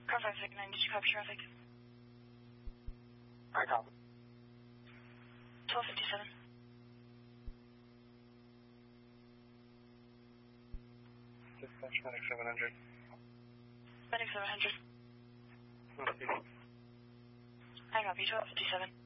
Car 569, did you copy traffic? I copy. 1257. Dispatch Medic 700. Medic 700. Okay. I copy 1257.